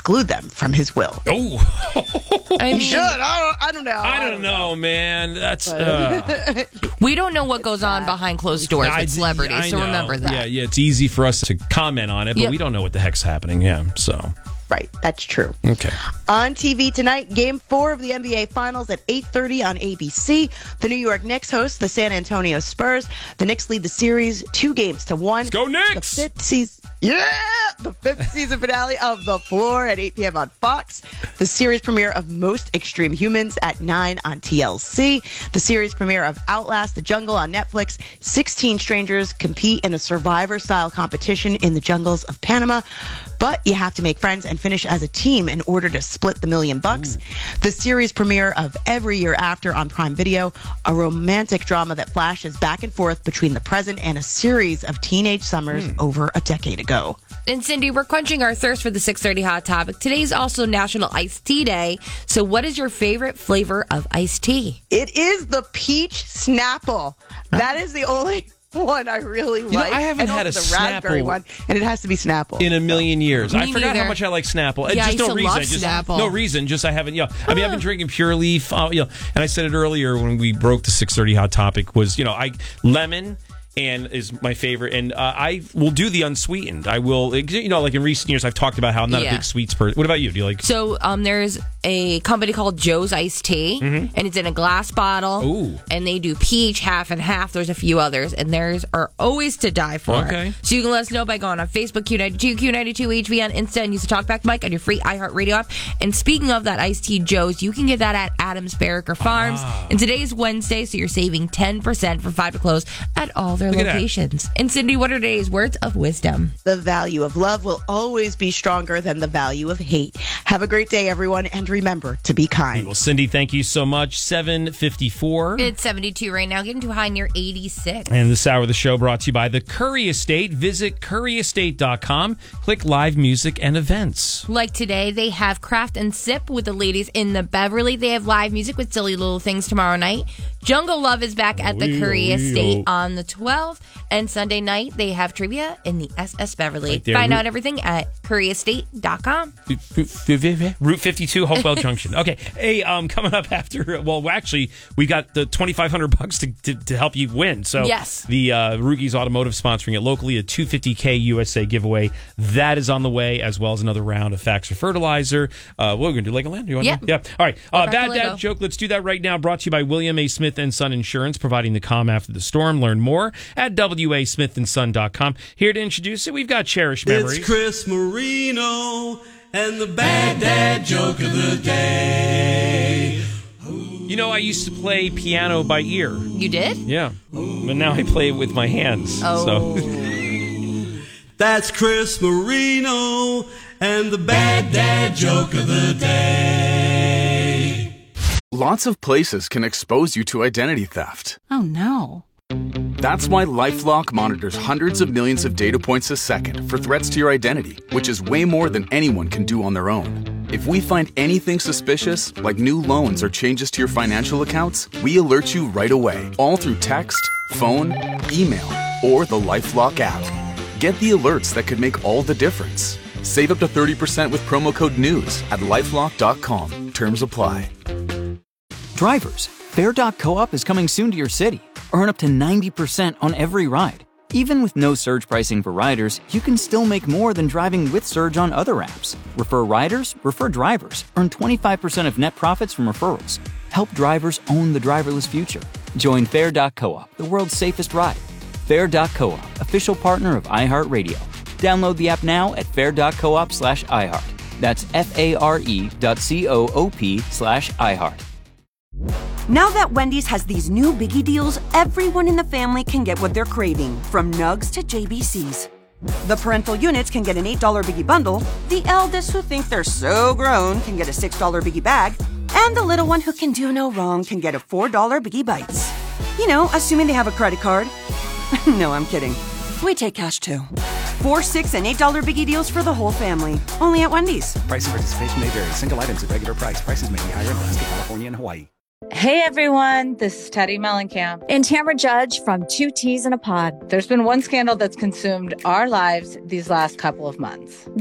exclude them from his will. Oh, He should. I don't know. I don't know, man. That's We don't know what goes on behind closed doors with celebrities, so remember that. Yeah, it's easy for us to comment on it, but we don't know what the heck's happening. Yeah, so. Right, that's true. Okay. On TV tonight, Game 4 of the NBA Finals at 8:30 on ABC. The New York Knicks host the San Antonio Spurs. The Knicks lead the series 2-1. Let's go Knicks! The fifth season finale of The Floor at 8 p.m. on Fox. The series premiere of Most Extreme Humans at 9 on TLC. The series premiere of Outlast: The Jungle on Netflix. 16 strangers compete in a Survivor-style competition in the jungles of Panama. But you have to make friends and finish as a team in order to split the $1 million. The series premiere of Every Year After on Prime Video, a romantic drama that flashes back and forth between the present and a series of teenage summers over a decade ago. And Cindy, we're quenching our thirst for the 6:30 Hot Topic. Today's also National Iced Tea Day. So what is your favorite flavor of iced tea? It is the peach Snapple. That is the only one I really like. I haven't had a the raspberry Snapple one, and it has to be Snapple. in a million years. Me I forgot neither. how much I like Snapple. Yeah, I Just no used to reason. love Snapple. No reason. Just I haven't. I mean, I've been drinking Pure Leaf. And I said it earlier when we broke the 6:30 Hot Topic was lemon. And is my favorite, and I will do the unsweetened. I will, like in recent years, I've talked about how I'm not a big sweets person. What about you? Do you like? So there's a company called Joe's Iced Tea, and it's in a glass bottle. Ooh. And they do peach, half and half. There's a few others, and theirs are always to die for. Okay. So you can let us know by going on Facebook, Q92, Q92HV on Insta, and use the Talkback Mike on your free iHeartRadio app. And speaking of that iced tea, Joe's, you can get that at Adams Barracker Farms. And today's Wednesday, so you're saving 10% from 5 to close at all their locations. And Cindy, what are today's words of wisdom? The value of love will always be stronger than the value of hate. Have a great day, everyone, and remember to be kind. Well, Cindy, thank you so much. 7:54. It's 72 right now, getting too high near 86. And this hour of the show brought to you by the Curry Estate. Visit curryestate.com. Click live music and events. Like today, they have Craft and Sip with the ladies in the Beverly. They have live music with Silly Little Things tomorrow night. Jungle Love is back at the Curry Estate on the 12th. And Sunday night, they have trivia in the SS Beverly. Right there, Find out everything at curryestate.com. Route 52, Hopewell Junction. Okay. Hey, coming up after, actually, we got the $2,500 to help you win. So yes, the Rugies Automotive sponsoring it locally, a $250K USA giveaway. That is on the way, as well as another round of Facts for Fertilizer. What are we going to do, Legoland? You want to? Yeah. All right. Bad Dad Joke. Let's do that right now. Brought to you by William A. Smith & Son Insurance, providing the calm after the storm. Learn more at wasmithandson.com. Here to introduce it, we've got Cherished Memories. It's Chris Marino and the Bad Dad Joke of the Day. I used to play piano by ear. You did? Yeah. But now I play it with my hands. Oh. So. That's Chris Marino and the Bad Dad Joke of the Day. Lots of places can expose you to identity theft. Oh, no. That's why LifeLock monitors hundreds of millions of data points a second for threats to your identity, which is way more than anyone can do on their own. If we find anything suspicious, like new loans or changes to your financial accounts, we alert you right away, all through text, phone, email, or the LifeLock app. Get the alerts that could make all the difference. Save up to 30% with promo code NEWS at LifeLock.com. Terms apply. Drivers, Fare.coop is coming soon to your city. Earn up to 90% on every ride. Even with no surge pricing for riders, you can still make more than driving with Surge on other apps. Refer riders, refer drivers. Earn 25% of net profits from referrals. Help drivers own the driverless future. Join Fare.coop, the world's safest ride. Fare.coop, official partner of iHeartRadio. Download the app now at fare.coop/iHeart. That's FARE.coop/iHeart. Now that Wendy's has these new biggie deals, everyone in the family can get what they're craving, from nugs to JBCs. The parental units can get an $8 biggie bundle, the eldest who think they're so grown can get a $6 biggie bag, and the little one who can do no wrong can get a $4 biggie bites. Assuming they have a credit card. No, I'm kidding. We take cash too. 4, $6, and $8 biggie deals for the whole family. Only at Wendy's. Price and participation may vary. Single items at regular price. Prices may be higher in Alaska, California, and Hawaii. Hey everyone, this is Teddy Mellencamp and Tamara Judge from Two Teas in a Pod. There's been one scandal that's consumed our lives these last couple of months.